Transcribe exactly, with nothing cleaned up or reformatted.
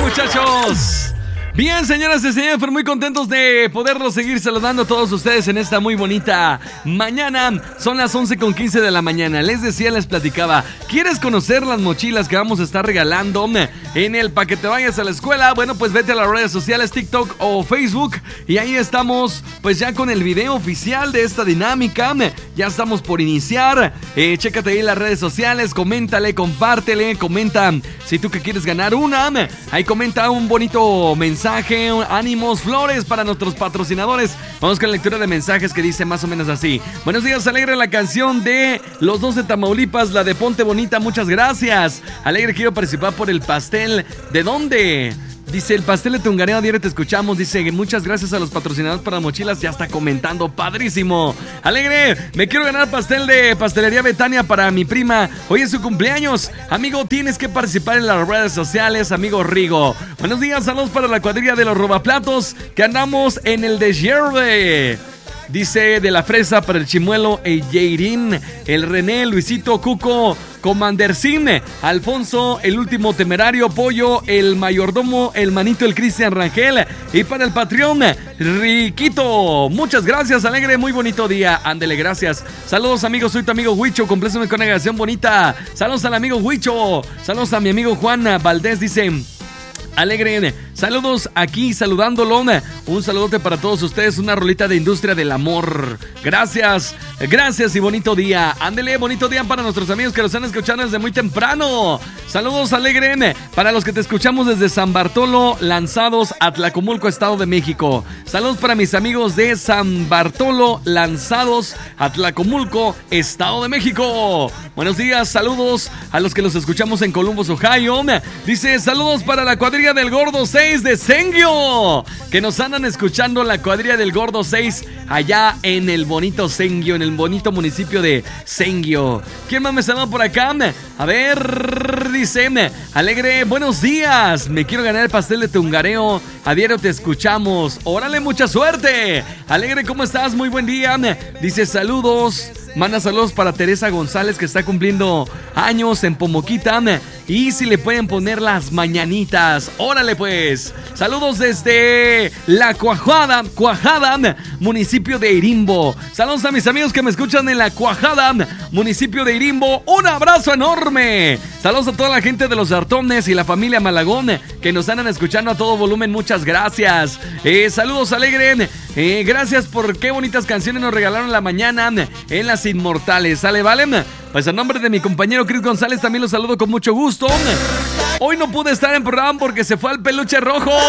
muchachos. Bien, señoras y señores, muy contentos de poderlos seguir saludando a todos ustedes en esta muy bonita mañana. Son las once con quince de la mañana. Les decía, les platicaba, ¿quieres conocer las mochilas que vamos a estar regalando en el Pa' que te vayas a la escuela? Bueno, pues vete a las redes sociales, TikTok o Facebook, y ahí estamos pues ya con el video oficial de esta dinámica. Ya estamos por iniciar. eh, Chécate ahí las redes sociales, coméntale, compártele, comenta si tú que quieres ganar una. Ahí comenta un bonito mensaje. Mensaje, ánimos, flores para nuestros patrocinadores. Vamos con la lectura de mensajes que dice más o menos así: buenos días, Alegre, la canción de Los Dos de Tamaulipas, la de Ponte Bonita, muchas gracias. Alegre, quiero participar por el pastel. ¿De dónde? Dice, el pastel de Tungareo, diario te escuchamos. Dice, muchas gracias a los patrocinadores para mochilas. Ya está comentando, padrísimo. Alegre, me quiero ganar pastel de Pastelería Betania para mi prima. Hoy es su cumpleaños. Amigo, tienes que participar en las redes sociales, amigo Rigo. Buenos días, saludos para la cuadrilla de los robaplatos, que andamos en el desierve. Dice, de la fresa para el Chimuelo, el Jairín, el René, Luisito, Cuco, Comandercín, Alfonso, el último temerario, Pollo, el mayordomo, el manito, el Cristian Rangel, y para el Patreon, Riquito. Muchas gracias, Alegre, muy bonito día. Ándele, gracias. Saludos, amigos, soy tu amigo Huicho, compléceme con una canción bonita. Saludos al amigo Huicho. Saludos a mi amigo Juan Valdés, dice, Alegre, saludos aquí saludándolo. Un saludote para todos ustedes. Una rolita de Industria del Amor. Gracias, gracias y bonito día. Ándele, bonito día para nuestros amigos que nos están escuchando desde muy temprano. Saludos, Alegre, para los que te escuchamos desde San Bartolo Lanzados, Atlacomulco, Estado de México. Saludos para mis amigos de San Bartolo Lanzados, Atlacomulco, Estado de México. Buenos días, saludos a los que los escuchamos en Columbus, Ohio. Dice, saludos para la cuadrilla del Gordo seis de Sengio, que nos andan escuchando, la cuadrilla del Gordo seis allá en el bonito Sengio, en el bonito municipio de Sengio. ¿Quién más me saluda por acá? A ver, dice, Alegre, buenos días, me quiero ganar el pastel de Tungareo, a diario te escuchamos, órale, mucha suerte. Alegre, ¿cómo estás? Muy buen día. Dice, saludos, manda saludos para Teresa González, que está cumpliendo años en Pomoquita, y si le pueden poner las mañanitas, órale pues. Saludos desde La Cuajada, Cuajada, municipio de Irimbo. Saludos a mis amigos que me escuchan en La Cuajada, municipio de Irimbo. Un abrazo enorme. Saludos a toda la gente de Los Artones y la familia Malagón, que nos andan escuchando a todo volumen. Muchas gracias. Eh, saludos, Alegre. Eh, gracias por qué bonitas canciones nos regalaron en la mañana en Las Inmortales. ¿Sale, vale? Pues a nombre de mi compañero Chris González también los saludo con mucho gusto. Hoy no pude estar en programa porque se fue al peluche rojo.